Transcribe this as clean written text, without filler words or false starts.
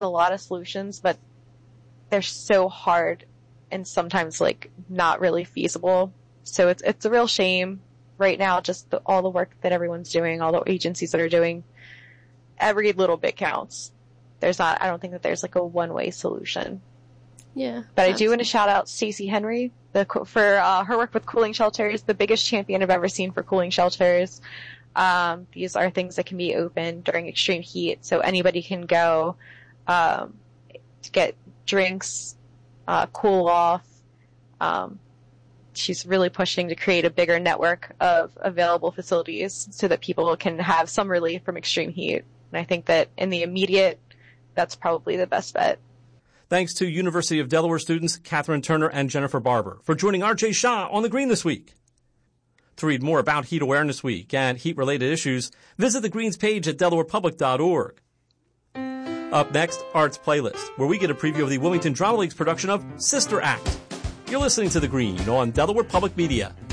a lot of solutions, but they're so hard and sometimes like not really feasible. So it's a real shame right now, just all the work that everyone's doing, all the agencies that are doing. Every little bit counts. I don't think that there's like a one-way solution. Yeah. But I do want to shout out Stacey Henry for her work with cooling shelters, the biggest champion I've ever seen for cooling shelters. These are things that can be open during extreme heat, so anybody can go to get drinks, cool off. She's really pushing to create a bigger network of available facilities so that people can have some relief from extreme heat. And I think that in the immediate, that's probably the best bet. Thanks to University of Delaware students Catherine Turner and Jennifer Barber for joining RJ Shah on The Green this week. To read more about Heat Awareness Week and heat-related issues, visit the Green's page at delawarepublic.org. Up next, Arts Playlist, where we get a preview of the Wilmington Drama League's production of Sister Act. You're listening to The Green on Delaware Public Media.